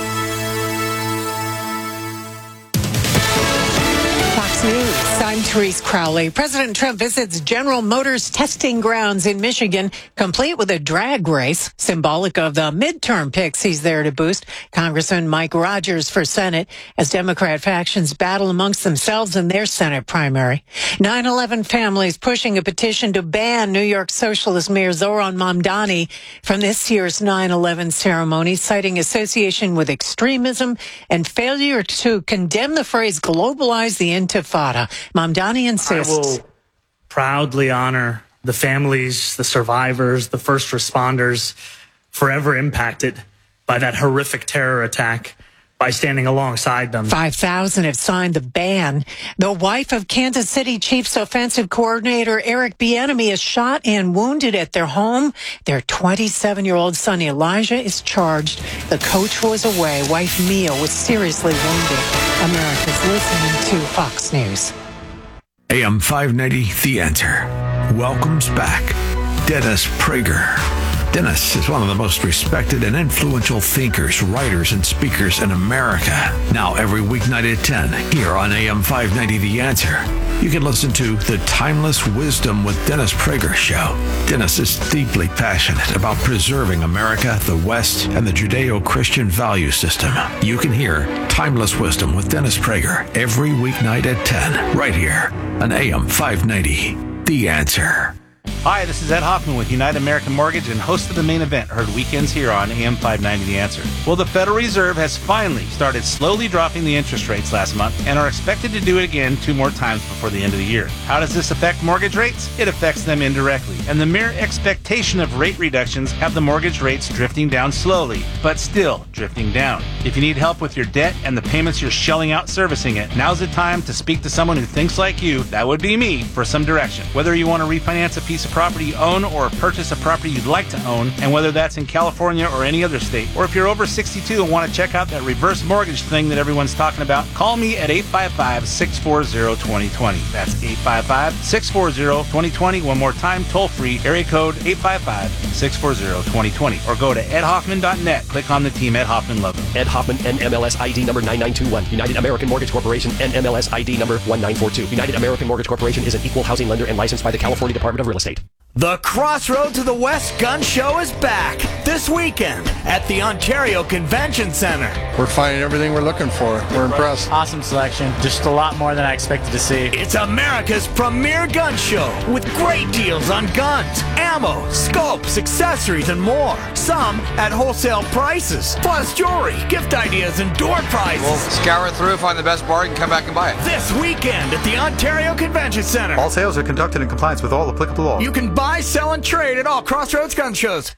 Fox News, I'm Therese Crowley. President Trump visits General Motors testing grounds in Michigan, complete with a drag race, symbolic of the midterm picks he's there to boost. Congressman Mike Rogers for Senate, as Democrat factions battle amongst themselves in their Senate primary. nine eleven families pushing a petition to ban New York Socialist Mayor Zohran Mamdani from this year's nine eleven ceremony, citing association with extremism and failure to condemn the phrase globalize the Intifada. Mamdani insists. I will proudly honor the families, the survivors, the first responders forever impacted by that horrific terror attack by standing alongside them. five thousand have signed the ban. The wife of Kansas City Chiefs offensive coordinator Eric Bieniemy is shot and wounded at their home. Their twenty-seven-year-old son Elijah is charged. The coach was away. Wife Mia was seriously wounded. America's listening to Fox News. A M five ninety, The Answer welcomes back Dennis Prager. Dennis is one of the most respected and influential thinkers, writers, and speakers in America. Now every weeknight at ten, here on A M five ninety, The Answer, you can listen to The Timeless Wisdom with Dennis Prager show. Dennis is deeply passionate about preserving America, the West, and the Judeo-Christian value system. You can hear Timeless Wisdom with Dennis Prager every weeknight at ten, right here on A M five ninety, The Answer. Hi, this is Ed Hoffman with United American Mortgage and host of The Main Event, heard weekends here on A M five ninety The Answer. Well, the Federal Reserve has finally started slowly dropping the interest rates last month and are expected to do it again two more times before the end of the year. How does this affect mortgage rates? It affects them indirectly, and the mere expectation of rate reductions have the mortgage rates drifting down slowly, but still drifting down. If you need help with your debt and the payments you're shelling out servicing it, now's the time to speak to someone who thinks like you, that would be me, for some direction. Whether you want to refinance a piece of property you own or purchase a property you'd like to own, and whether that's in California or any other state, or if you're over sixty-two and want to check out that reverse mortgage thing that everyone's talking about, call me at eight five five, six four zero, two zero two zero. That's eight five five, six four zero, two zero two zero. One more time, toll free, area code eight five five, six four zero, two zero two zero. Or go to ed hoffman dot net, click on the Team Ed Hoffman logo. Ed Hoffman, N M L S I D number nine nine two one. United American Mortgage Corporation, N M L S I D number one nine four two. United American Mortgage Corporation is an equal housing lender and licensed by the California Department of Real Estate. The Crossroad to the West Gun Show is back this weekend at the Ontario Convention Center. We're finding everything we're looking for. We're impressed. Awesome selection. Just a lot more than I expected to see. It's America's premier gun show with great deals on guns, ammo, scopes, accessories, and more. Some at wholesale prices, plus jewelry, gift ideas, and door prizes. We'll scour through, find the best bargain, come back and buy it. This weekend at the Ontario Convention Center. All sales are conducted in compliance with all applicable laws. You can buy, sell, and trade at all Crossroads gun shows.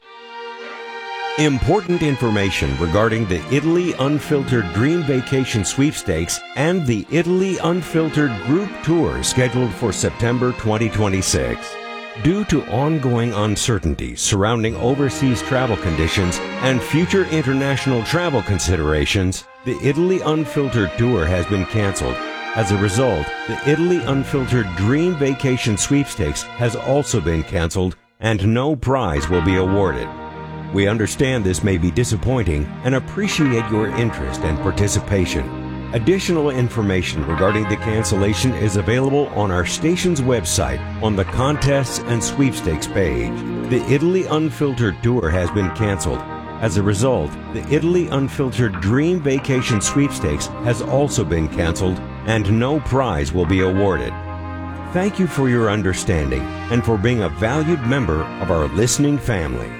Important information regarding the Italy Unfiltered Dream Vacation Sweepstakes and the Italy Unfiltered Group Tour scheduled for September twenty twenty-six. Due to ongoing uncertainty surrounding overseas travel conditions and future international travel considerations, the Italy Unfiltered Tour has been canceled. As a result, the Italy Unfiltered Dream Vacation Sweepstakes has also been canceled and no prize will be awarded. We understand this may be disappointing and appreciate your interest and participation. Additional information regarding the cancellation is available on our station's website on the Contests and Sweepstakes page. The Italy Unfiltered Tour has been canceled. As a result, the Italy Unfiltered Dream Vacation Sweepstakes has also been canceled, and no prize will be awarded. Thank you for your understanding and for being a valued member of our listening family.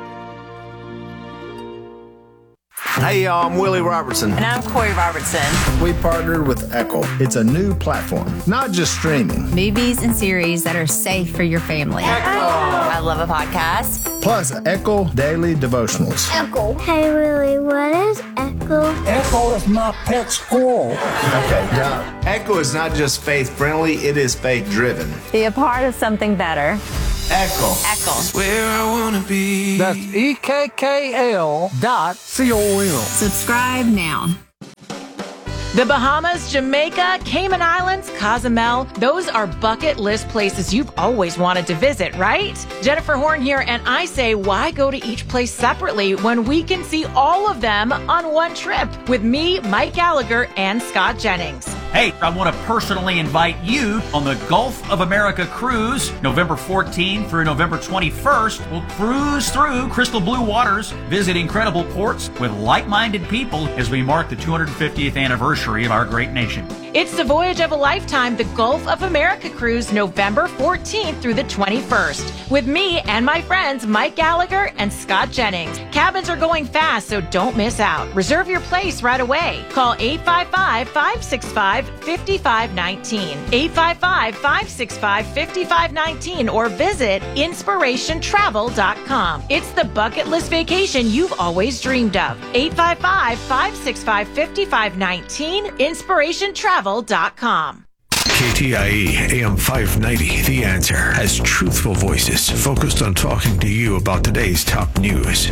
Hey, y'all, I'm Willie Robertson. And I'm Corey Robertson. We partnered with Echo. It's a new platform, not just streaming. Movies and series that are safe for your family. Echo. I love a podcast. Plus, Echo Daily Devotionals. Echo. Hey, Willie, what is Echo? Echo is my pet squirrel. Okay, now, Echo is not just faith-friendly, it is faith-driven. Be a part of something better. Echo. Echo. Where I want to be. That's E K K L dot C O M. Subscribe now. The Bahamas, Jamaica, Cayman Islands, Cozumel, those are bucket list places you've always wanted to visit, right? Jennifer Horn here, and I say, why go to each place separately when we can see all of them on one trip with me, Mike Gallagher, and Scott Jennings? Hey, I want to personally invite you on the Gulf of America cruise, November fourteenth through November twenty-first. We'll cruise through crystal blue waters, visit incredible ports with like-minded people as we mark the two hundred fiftieth anniversary of our great nation. It's the voyage of a lifetime, the Gulf of America cruise, November fourteenth through the twenty-first, with me and my friends Mike Gallagher and Scott Jennings. Cabins are going fast, so don't miss out. Reserve your place right away. Call eight five five, five six five, five five one nine, eight five five, five six five, five five one nine, or visit inspiration travel dot com. It's the bucket list vacation you've always dreamed of. eight five five, five six five, five five one nine, inspiration travel dot com. K T I E A M five ninety, The Answer, has truthful voices focused on talking to you about today's top news.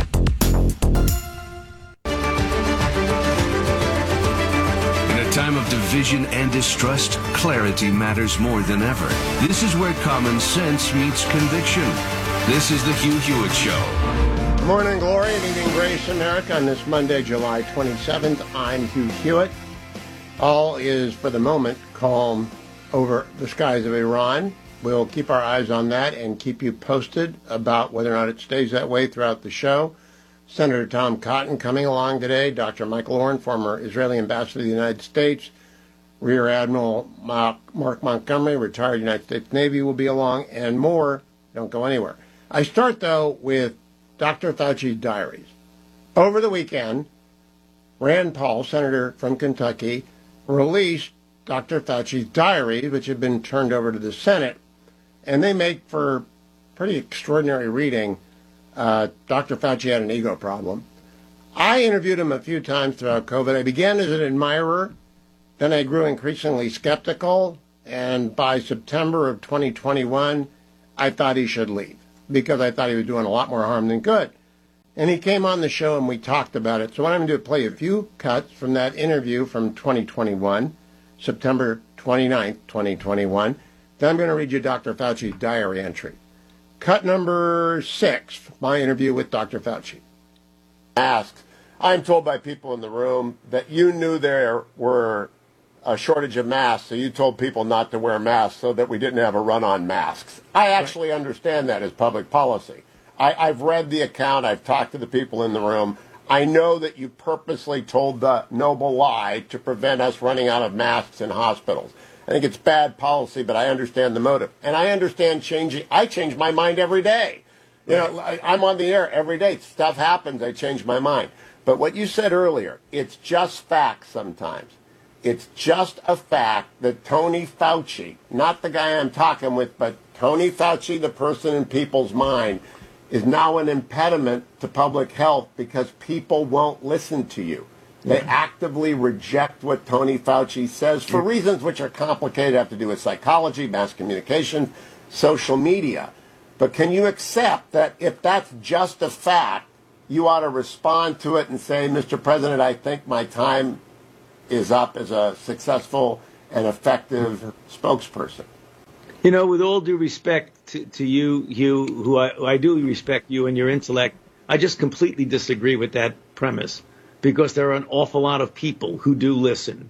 Time of division and distrust, clarity matters more than ever. This is where common sense meets conviction. This is the Hugh Hewitt Show. Good morning, glory, and evening grace, America. On this Monday, July twenty-seventh, I'm Hugh Hewitt. All is, for the moment, calm over the skies of Iran. We'll keep our eyes on that and keep you posted about whether or not it stays that way throughout the show. Senator Tom Cotton coming along today, Doctor Michael Oren, former Israeli ambassador to the United States, Rear Admiral Mark Montgomery, retired United States Navy, will be along, and more. Don't go anywhere. I start, though, with Doctor Fauci's diaries. Over the weekend, Rand Paul, senator from Kentucky, released Doctor Fauci's diaries, which have been turned over to the Senate, and they make for pretty extraordinary reading. Uh, Doctor Fauci had an ego problem. I interviewed him a few times throughout COVID. I began as an admirer, then I grew increasingly skeptical, and by September of twenty twenty-one, I thought he should leave because I thought he was doing a lot more harm than good. And he came on the show and we talked about it. So what I'm going to do is play a few cuts from that interview from twenty twenty-one, September twenty-ninth, twenty twenty-one. Then I'm going to read you Doctor Fauci's diary entry. Cut number six, my interview with Doctor Fauci. Asked, I'm told by people in the room that you knew there were a shortage of masks, so you told people not to wear masks so that we didn't have a run on masks. I actually understand that as public policy. I, I've read the account. I've talked to the people in the room. I know that you purposely told the noble lie to prevent us running out of masks in hospitals. I think it's bad policy, but I understand the motive. And I understand changing. I change my mind every day. You know, I, I'm on the air every day. Stuff happens. I change my mind. But what you said earlier, it's just facts sometimes. It's just a fact that Tony Fauci, not the guy I'm talking with, but Tony Fauci, the person in people's mind, is now an impediment to public health because people won't listen to you. They actively reject what Tony Fauci says for reasons which are complicated, have to do with psychology, mass communication, social media. But can you accept that if that's just a fact, you ought to respond to it and say, Mister President, I think my time is up as a successful and effective spokesperson? You know, with all due respect to, to you, Hugh, who I, who I do respect you and your intellect, I just completely disagree with that premise. Because there are an awful lot of people who do listen.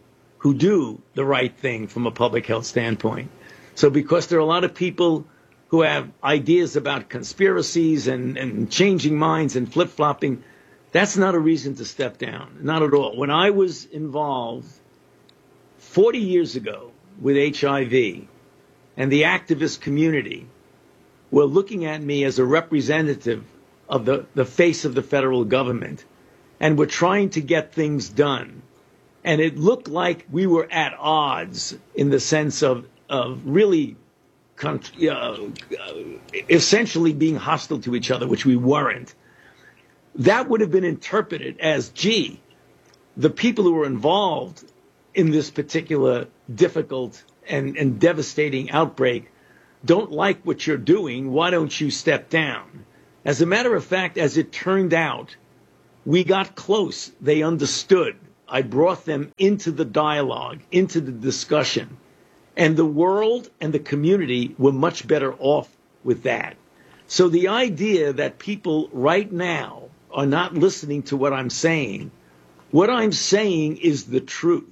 who do the right thing from a public health standpoint. So because there are a lot of people who have ideas about conspiracies and, and changing minds and flip-flopping, that's not a reason to step down, not at all. When I was involved forty years ago with H I V, and the activist community were looking at me as a representative of the, the face of the federal government, and were trying to get things done. And it looked like we were at odds in the sense of, of really con- uh, essentially being hostile to each other, which we weren't. That would have been interpreted as, gee, the people who were involved in this particular difficult and, and devastating outbreak don't like what you're doing. Why don't you step down? As a matter of fact, as it turned out, we got close. They understood. I brought them into the dialogue, into the discussion. And the world and the community were much better off with that. So the idea that people right now are not listening to what I'm saying, what I'm saying is the truth.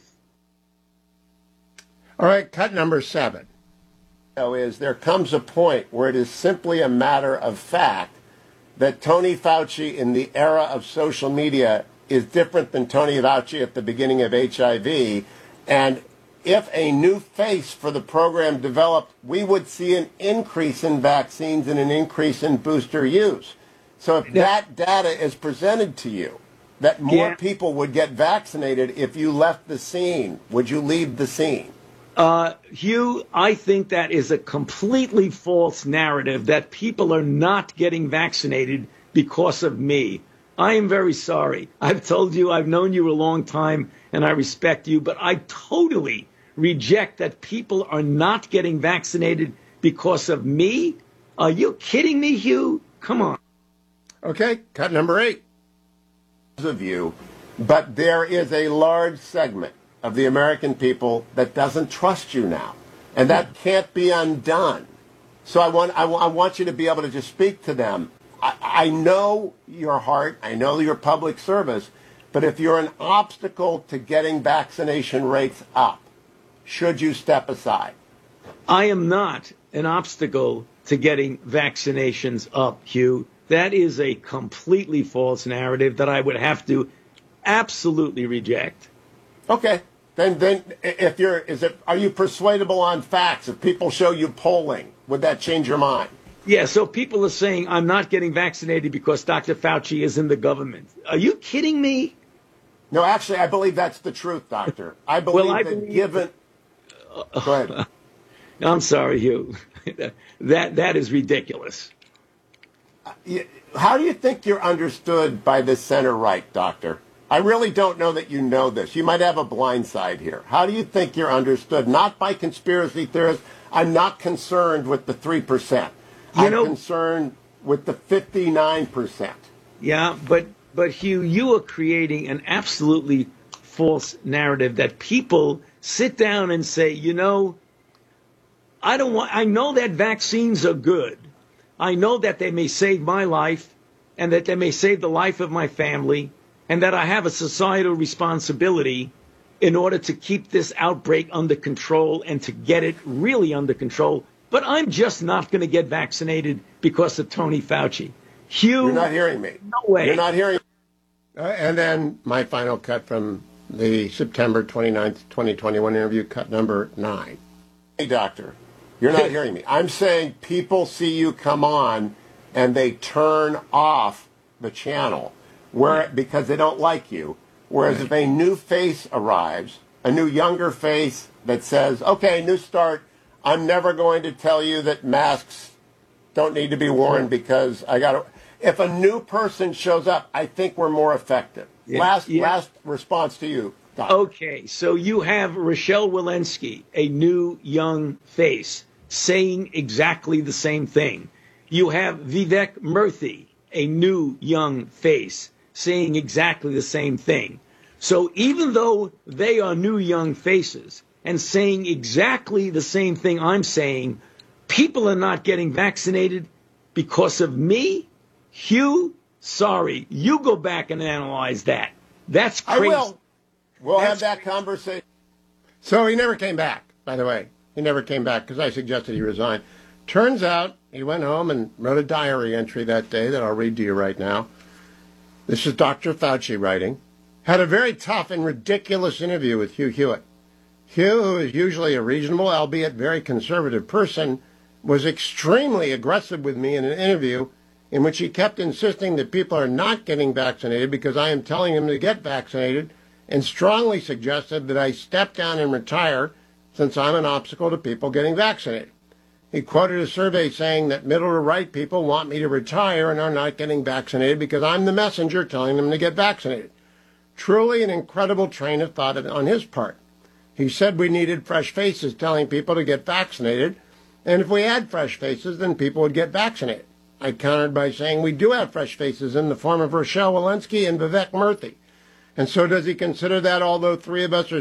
All right, cut number seven. Is there comes a point where it is simply a matter of fact that Tony Fauci in the era of social media is different than Tony Fauci at the beginning of H I V. And if a new face for the program developed, we would see an increase in vaccines and an increase in booster use. So if that data is presented to you, that more Yeah. people would get vaccinated if you left the scene, would you leave the scene? Uh, Hugh, I think that is a completely false narrative that people are not getting vaccinated because of me. I am very sorry. I've told you, I've known you a long time, and I respect you, but I totally reject that people are not getting vaccinated because of me. Are you kidding me, Hugh? Come on. Okay, cut number eight. Of you, but there is a large segment of the American people that doesn't trust you now, and that can't be undone. So I want I, I want you to be able to just speak to them. I, I know your heart, I know your public service, but if you're an obstacle to getting vaccination rates up, should you step aside? I am not an obstacle to getting vaccinations up, Hugh. That is a completely false narrative that I would have to absolutely reject. Okay. Then, then, if you're, is it, are you persuadable on facts? If people show you polling, would that change your mind? Yeah, so people are saying I'm not getting vaccinated because Doctor Fauci is in the government. Are you kidding me? No, actually, I believe that's the truth, Doctor. I believe well, I that believe given... that... Go ahead. I'm sorry, Hugh. that That is ridiculous. How do you think you're understood by the center-right, Doctor? I really don't know that you know this. You might have a blind side here. How do you think you're understood? Not by conspiracy theorists. I'm not concerned with the three percent. I'm know, concerned with the fifty-nine percent. Yeah, but, but Hugh, you are creating an absolutely false narrative that people sit down and say, you know, I don't want, I know that vaccines are good. I know that they may save my life and that they may save the life of my family, and that I have a societal responsibility in order to keep this outbreak under control and to get it really under control. But I'm just not going to get vaccinated because of Tony Fauci. Hugh, you're not hearing me. No way. You're not hearing me. Uh, and then my final cut from the September twenty-ninth, twenty twenty-one interview, cut number nine. Hey, doctor, you're not hearing me. I'm saying people see you come on and they turn off the channel. Where, because they don't like you. Whereas if a new face arrives, a new younger face that says, okay, new start, I'm never going to tell you that masks don't need to be worn because I got to... If a new person shows up, I think we're more effective. Yeah, last yeah. last response to you, Doctor. Okay, so you have Rochelle Walensky, a new young face, saying exactly the same thing. You have Vivek Murthy, a new young face, saying exactly the same thing. So even though they are new young faces and saying exactly the same thing I'm saying, people are not getting vaccinated because of me? Hugh, sorry, you go back and analyze that. That's crazy. I will. We'll That's have that conversation. So he never came back, by the way. He never came back because I suggested he resign. Turns out he went home and wrote a diary entry that day that I'll read to you right now. This is Doctor Fauci writing. Had a very tough and ridiculous interview with Hugh Hewitt. Hugh, who is usually a reasonable, albeit very conservative person, was extremely aggressive with me in an interview in which he kept insisting that people are not getting vaccinated because I am telling them to get vaccinated, and strongly suggested that I step down and retire since I'm an obstacle to people getting vaccinated. He quoted a survey saying that middle to right people want me to retire and are not getting vaccinated because I'm the messenger telling them to get vaccinated. Truly an incredible train of thought on his part. He said we needed fresh faces telling people to get vaccinated, and if we had fresh faces, then people would get vaccinated. I countered by saying we do have fresh faces in the form of Rochelle Walensky and Vivek Murthy. And so does he consider that although three of us are